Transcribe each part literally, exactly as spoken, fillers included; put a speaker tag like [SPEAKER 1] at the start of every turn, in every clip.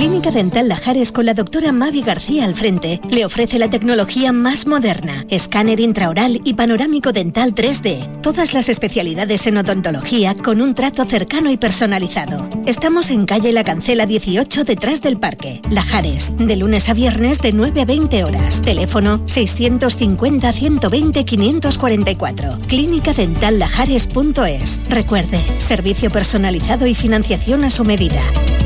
[SPEAKER 1] Clínica Dental Lajares, con la doctora Mavi García al frente, le ofrece la tecnología más moderna, escáner intraoral y panorámico dental tres D. Todas las especialidades en odontología con un trato cercano y personalizado. Estamos en calle La Cancela dieciocho, detrás del parque. Lajares, de lunes a viernes de nueve a veinte horas. Teléfono seiscientos cincuenta, ciento veinte, quinientos cuarenta y cuatro. clínica dental lajares punto es. Recuerde, servicio personalizado y financiación a su medida.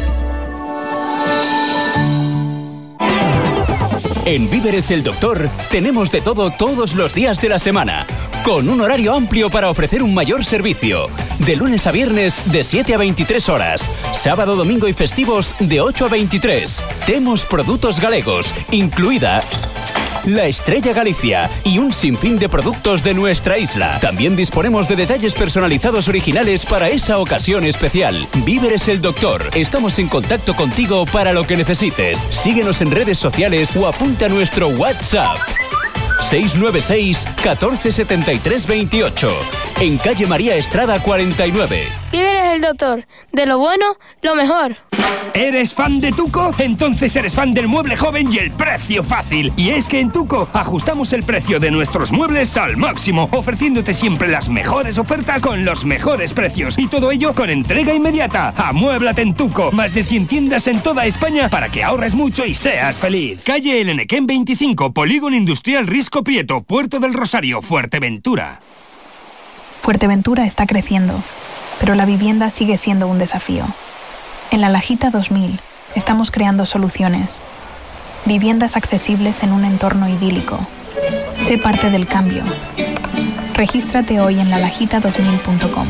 [SPEAKER 2] En Víveres El Doctor tenemos de todo todos los días de la semana, con un horario amplio para ofrecer un mayor servicio. De lunes a viernes de siete a veintitrés horas, sábado, domingo y festivos de ocho a veintitrés. Temos productos galegos, incluida la Estrella Galicia y un sinfín de productos de nuestra isla. También disponemos de detalles personalizados originales para esa ocasión especial. Víveres El Doctor. Estamos en contacto contigo para lo que necesites. Síguenos en redes sociales o apunta a nuestro WhatsApp. seis nueve seis, catorce setenta y tres veintiocho. En calle María Estrada cuarenta y nueve.
[SPEAKER 3] Víveres El Doctor. De lo bueno, lo mejor.
[SPEAKER 4] ¿Eres fan de Tuco? Entonces eres fan del mueble joven y el precio fácil. Y es que en Tuco ajustamos el precio de nuestros muebles al máximo, ofreciéndote siempre las mejores ofertas con los mejores precios. Y todo ello con entrega inmediata. Amuéblate en Tuco. Más de cien tiendas en toda España para que ahorres mucho y seas feliz. Calle El Enequén veinticinco, Polígono Industrial Risco Prieto, Puerto del Rosario, Fuerteventura.
[SPEAKER 5] Fuerteventura está creciendo, pero la vivienda sigue siendo un desafío. En La Lajita dos mil estamos creando soluciones. Viviendas accesibles en un entorno idílico. Sé parte del cambio. Regístrate hoy en la lajita dos mil punto com.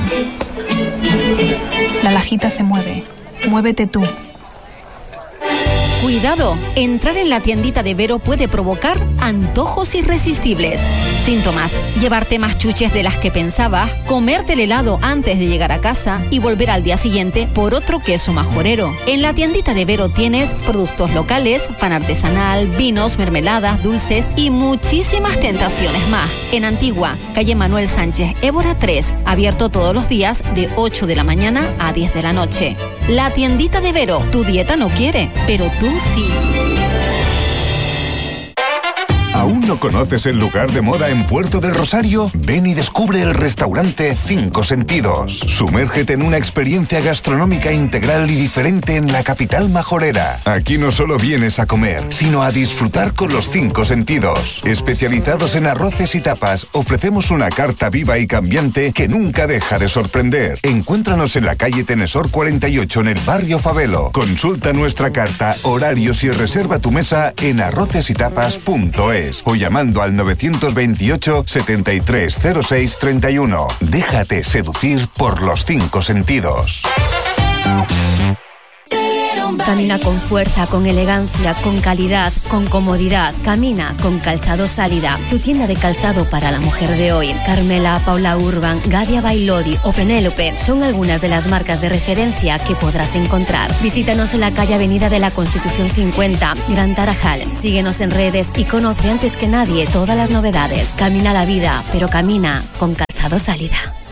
[SPEAKER 5] La Lajita se mueve. Muévete tú.
[SPEAKER 6] Cuidado, entrar en la tiendita de Vero puede provocar antojos irresistibles. Síntomas: llevarte más chuches de las que pensabas, comerte el helado antes de llegar a casa y volver al día siguiente por otro queso majorero. En la tiendita de Vero tienes productos locales, pan artesanal, vinos, mermeladas, dulces y muchísimas tentaciones más. En Antigua, calle Manuel Sánchez Évora tres, abierto todos los días de ocho de la mañana a diez de la noche. La tiendita de Vero, tu dieta no quiere, pero tú sí.
[SPEAKER 7] ¿Aún no conoces el lugar de moda en Puerto del Rosario? Ven y descubre el restaurante Cinco Sentidos. Sumérgete en una experiencia gastronómica integral y diferente en la capital majorera. Aquí no solo vienes a comer, sino a disfrutar con los cinco sentidos. Especializados en arroces y tapas, ofrecemos una carta viva y cambiante que nunca deja de sorprender. Encuéntranos en la calle Tenesor cuarenta y ocho en el barrio Favelo. Consulta nuestra carta, horarios y reserva tu mesa en arroces y tapas punto es. O llamando al novecientos veintiocho, setenta y tres cero seis treinta y uno. Déjate seducir por los cinco sentidos.
[SPEAKER 8] Camina con fuerza, con elegancia, con calidad, con comodidad. Camina con Calzado Sálida, tu tienda de calzado para la mujer de hoy. Carmela, Paula Urban, Gadia Bailodi o Penélope son algunas de las marcas de referencia que podrás encontrar. Visítanos en la calle Avenida de la Constitución cincuenta, Gran Tarajal. Síguenos en redes y conoce antes que nadie todas las novedades. Camina la vida, pero camina con Calzado Sálida.